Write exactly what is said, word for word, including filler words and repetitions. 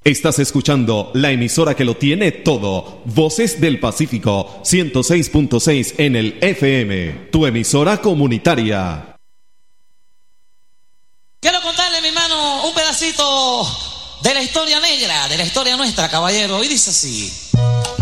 Estás escuchando la emisora que lo tiene todo. Voces del Pacífico, ciento seis punto seis en el F M. Tu emisora comunitaria. Quiero contarle, mi hermano, un pedacito de la historia negra, de la historia nuestra, caballero. Y dice así.